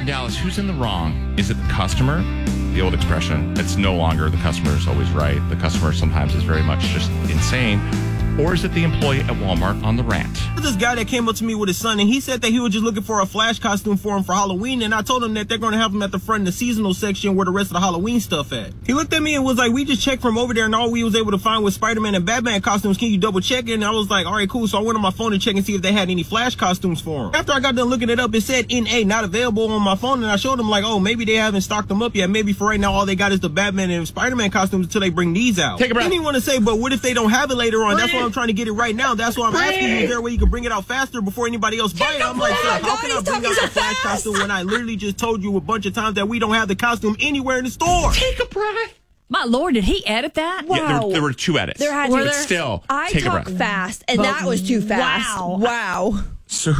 Dallas, who's in the wrong? Is it the customer? The old expression, it's no longer the customer is always right. The customer sometimes is very much just insane. Or is it the employee at Walmart on the rant? This guy that came up to me with his son, and he said that he was just looking for a Flash costume for him for Halloween, and I told him that they're going to have him at the front in the seasonal section where the rest of the Halloween stuff at. He looked at me and was like, we just checked from over there, and all we was able to find was Spider-Man and Batman costumes. Can you double check it? And I was like, all right, cool. So I went on my phone to check and see if they had any Flash costumes for him. After I got done looking it up, it said NA, not available on my phone, and I showed him like, oh, maybe they haven't stocked them up yet. Maybe for right now, all they got is the Batman and Spider-Man costumes until they bring these out. Take a breath. Then he want to say, but what if they don't have it later on? That's why I'm trying to get it right now. That's why I'm asking you, is there a way you can bring it out faster before anybody else buy it? I'm like, sir, how can I bring out the Flash costume when I literally just told you a bunch of times that we don't have the costume anywhere in the store? Take a breath. My Lord, did he edit that? Wow. Yeah, there were 2 edits. There had to be. Still, I take a talk breath. fast, and that was too fast. Wow. So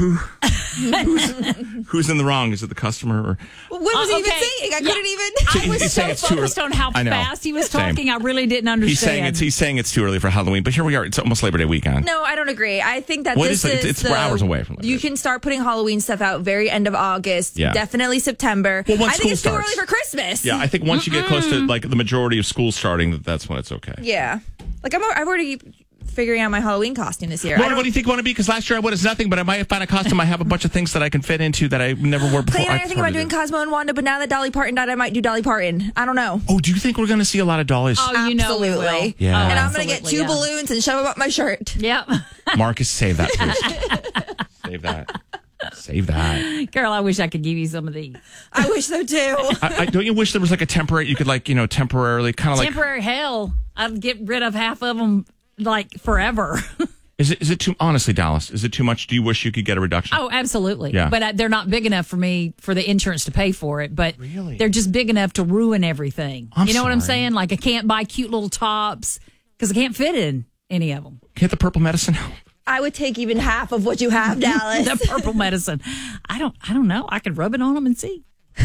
who's in the wrong? Is it the customer or? What was he even saying? I couldn't even. I was so focused on how fast he was talking. I really didn't understand. He's saying it's too early for Halloween, but here we are. It's almost Labor Day weekend. No, I don't agree. I think that we're hours away from Labor Day. You can start putting Halloween stuff out very end of August. Yeah. Definitely September. Well, I think it's too early for Christmas. Yeah, I think once you get close to like the majority of school starting, that's when it's okay. Yeah, like I've already figuring out my Halloween costume this year. What do you think you want to be? Because last year I was nothing, but I might find a costume. I have a bunch of things that I can fit into that I never wore before. I think about doing Cosmo and Wanda, but now that Dolly Parton died, I might do Dolly Parton. I don't know. Oh, do you think we're going to see a lot of dollies? Oh, you know we will. Absolutely. Yeah. And I'm going to get 2 balloons and shove them up my shirt. Yep. Marcus, save that, please. Save that. Carol, I wish I could give you some of these. I wish so too. Don't you wish there was like a temporary, you could temporarily kind of like. Temporary hell. I'd get rid of half of them like forever. Is it too, honestly, Dallas, is it too much? Do you wish you could get a reduction? Oh, absolutely. Yeah. But they're not big enough for me, for the insurance to pay for it. But really? They're just big enough to ruin everything. You know what I'm saying? Like I can't buy cute little tops because I can't fit in any of them. Can't the purple medicine help? I would take even half of what you have, Dallas. The purple medicine. I don't know. I could rub it on them and see.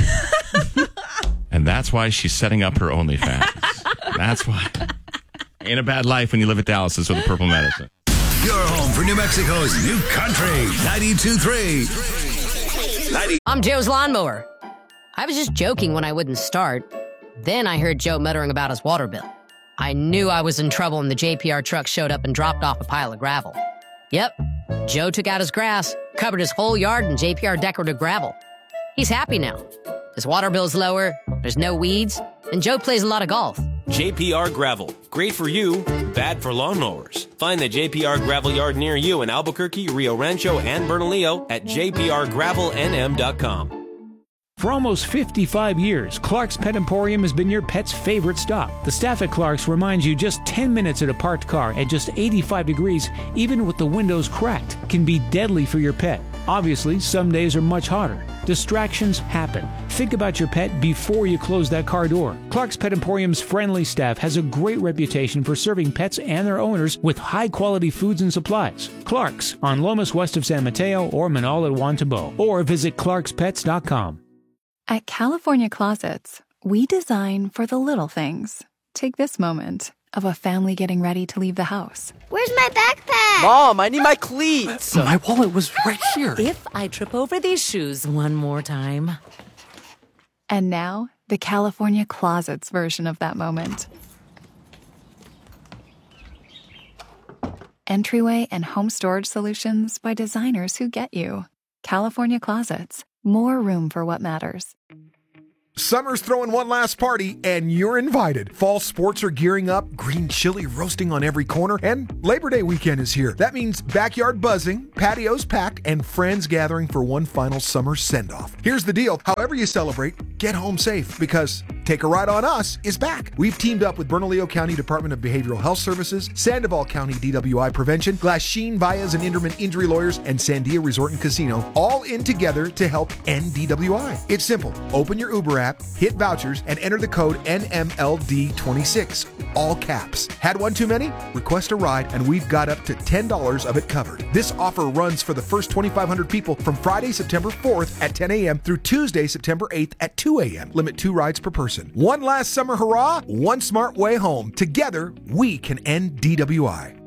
And that's why she's setting up her OnlyFans. That's why. Ain't a bad life when you live at Dallas's with the purple medicine. Your home for New Mexico's new country, 92.3. I'm Joe's lawnmower. I was just joking when I wouldn't start. Then I heard Joe muttering about his water bill. I knew I was in trouble when the JPR truck showed up and dropped off a pile of gravel. Yep, Joe took out his grass, covered his whole yard in JPR decorative gravel. He's happy now. His water bill's lower, there's no weeds, and Joe plays a lot of golf. JPR Gravel. Great for you, bad for lawnmowers. Find the JPR Gravel yard near you in Albuquerque, Rio Rancho, and Bernalillo at jprgravelnm.com. For almost 55 years, Clark's Pet Emporium has been your pet's favorite stop. The staff at Clark's reminds you just 10 minutes at a parked car at just 85 degrees, even with the windows cracked, can be deadly for your pet. Obviously, some days are much hotter. Distractions happen. Think about your pet before you close that car door. Clark's Pet Emporium's friendly staff has a great reputation for serving pets and their owners with high-quality foods and supplies. Clark's on Lomas west of San Mateo or Manal at Wantabo, or visit clarkspets.com. At California Closets, we design for the little things. Take this moment of a family getting ready to leave the house. Where's my backpack? Mom, I need my cleats. My wallet was right here. If I trip over these shoes one more time. And now, the California Closets version of that moment. Entryway and home storage solutions by designers who get you. California Closets. More room for what matters. Summer's throwing one last party, and you're invited. Fall sports are gearing up, green chili roasting on every corner, and Labor Day weekend is here. That means backyard buzzing, patios packed, and friends gathering for one final summer send-off. Here's the deal. However you celebrate, get home safe, because Take a Ride on Us is back. We've teamed up with Bernalillo County Department of Behavioral Health Services, Sandoval County DWI Prevention, Glasheen, Valles, and Inderman Injury Lawyers, and Sandia Resort and Casino, all in together to help end DWI. It's simple. Open your Uber app, hit vouchers, and enter the code NMLD26, all caps. Had one too many? Request a ride, and we've got up to $10 of it covered. This offer runs for the first 2,500 people from Friday, September 4th at 10 a.m. through Tuesday, September 8th at 2 a.m. Limit 2 rides per person. One last summer hurrah, one smart way home. Together, we can end DWI.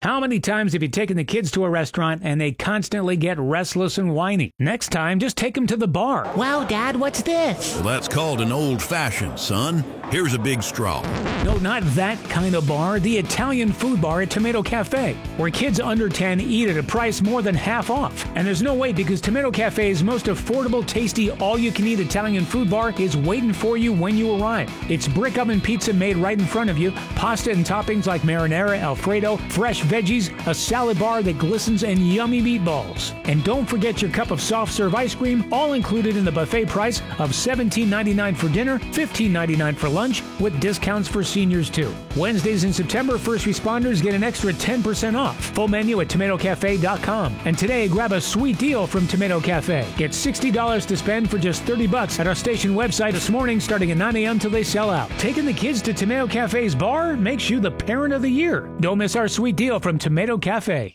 How many times have you taken the kids to a restaurant and they constantly get restless and whiny? Next time, just take them to the bar. Wow, Dad, what's this? Well, that's called an old-fashioned, son. Here's a big straw. No, not that kind of bar. The Italian food bar at Tomato Cafe, where kids under 10 eat at a price more than half off. And there's no wait because Tomato Cafe's most affordable, tasty, all-you-can-eat Italian food bar is waiting for you when you arrive. It's brick oven pizza made right in front of you, pasta and toppings like marinara, Alfredo, fresh veggies, a salad bar that glistens, and yummy meatballs. And don't forget your cup of soft serve ice cream, all included in the buffet price of $17.99 for dinner, $15.99 for lunch, with discounts for seniors too. Wednesdays in September, first responders get an extra 10% off. Full menu at tomatocafe.com. And today, grab a sweet deal from Tomato Cafe. Get $60 to spend for just $30 at our station website this morning, starting at 9 a.m. till they sell out. Taking the kids to Tomato Cafe's bar makes you the parent of the year. Don't miss our sweet deal from Tomato Cafe.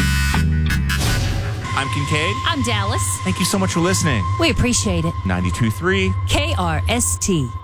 I'm Kincaid. I'm Dallas. Thank you so much for listening. We appreciate it. 92.3 KRST.